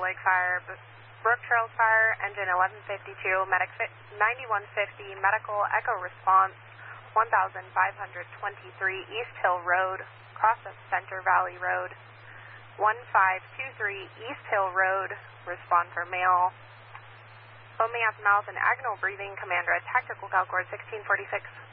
Lake Fire, Brook Trails Fire, engine 1152, medic 9150, medical echo response 1523 East Hill Road, cross of Center Valley Road, 1523 East Hill Road, respond for male. Foaming at the mouth and agonal breathing, commander at tactical Calcord 1646.